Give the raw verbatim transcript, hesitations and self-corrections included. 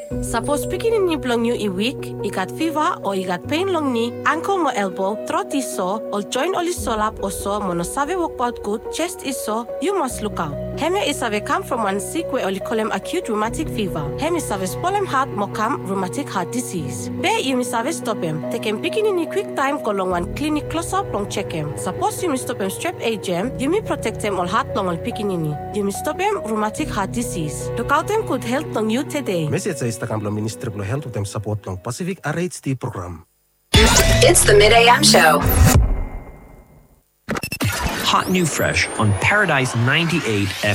Suppose pikinini plong you i weak, i got fever or i got pain long knee, ankle mo elbow, throat is sore, or joint or solap or so mono save work out good, chest is sore, you must look out. Heme is have come from one sick way or call him acute rheumatic fever. Heme is have spolem heart mo come rheumatic heart disease. Be you miss have stop him. Take him pikinini quick time go long one clinic close up long check him. Suppose you miss stop him strep A G M, you may protect him all heart long all pikinini. You miss stop him rheumatic heart disease. Look out him could help long you today. Message sa istakam long Ministry of Health utem support long Pacific R H D program. It's the Mid A M Show. Hot New Fresh on Paradise ninety-eight F M.